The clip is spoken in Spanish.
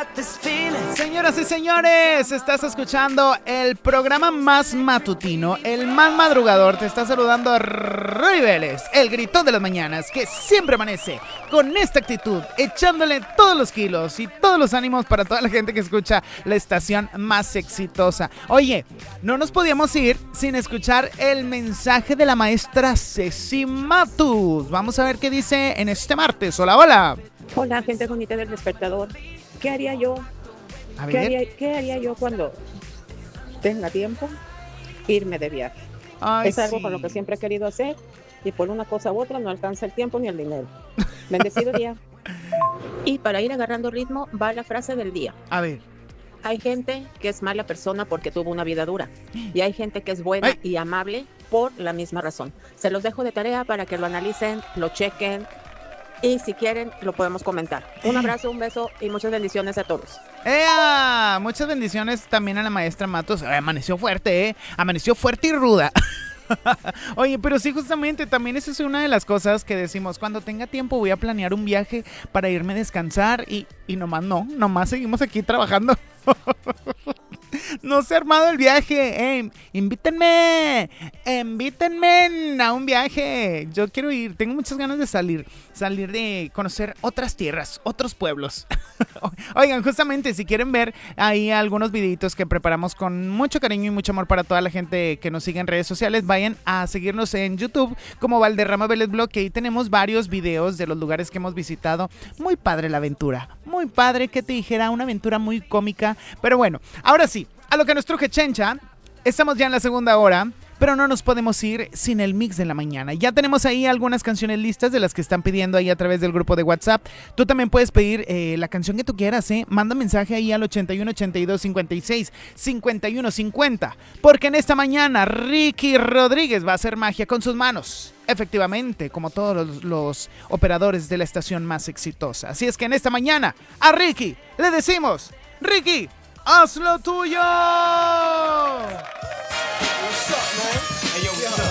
Señoras y señores, estás escuchando el programa más matutino, el más madrugador. Te está saludando Roy Vélez, el gritón de las mañanas, que siempre amanece con esta actitud, echándole todos los kilos y todos los ánimos para toda la gente que escucha la estación más exitosa. Oye, no nos podíamos ir sin escuchar el mensaje de la maestra Ceci Matus. Vamos a ver qué dice en este martes. Hola, hola. Hola, gente bonita del despertador. ¿Qué haría yo? ¿Qué haría yo cuando tenga tiempo? Irme de viaje. Ay, es algo sí. con lo que siempre he querido hacer y por una cosa u otra no alcanza el tiempo ni el dinero. Bendecido día. Y para ir agarrando ritmo va la frase del día. A ver. Hay gente que es mala persona porque tuvo una vida dura y hay gente que es buena y amable por la misma razón. Se los dejo de tarea para que lo analicen, lo chequen y si quieren lo podemos comentar. Un abrazo, un beso y muchas bendiciones a todos. ¡Ea! Muchas bendiciones también a la maestra Matos. Amaneció fuerte, amaneció fuerte y ruda. Oye, pero sí, justamente también esa es una de las cosas que decimos. Cuando tenga tiempo voy a planear un viaje para irme a descansar y nomás seguimos aquí trabajando. No se ha armado el viaje. Invítenme a un viaje. Yo quiero ir, tengo muchas ganas de salir de conocer otras tierras, otros pueblos. Oigan, justamente si quieren ver ahí algunos videitos que preparamos con mucho cariño y mucho amor para toda la gente que nos sigue en redes sociales, vayan a seguirnos en YouTube como Valderrama Vélez Blog, que ahí tenemos varios videos de los lugares que hemos visitado. Muy padre la aventura, muy padre, que te dijera, una aventura muy cómica. Pero bueno, ahora sí, a lo que nos truje Chencha. Estamos ya en la segunda hora, pero no nos podemos ir sin el mix de la mañana. Ya tenemos ahí algunas canciones listas de las que están pidiendo ahí a través del grupo de WhatsApp. Tú también puedes pedir la canción que tú quieras, Manda mensaje ahí al 81 82 56 51 50. Porque en esta mañana Ricky Rodríguez va a hacer magia con sus manos. Efectivamente, como todos los operadores de la estación más exitosa. Así es que en esta mañana a Ricky le decimos: Ricky, ¡haz lo tuyo!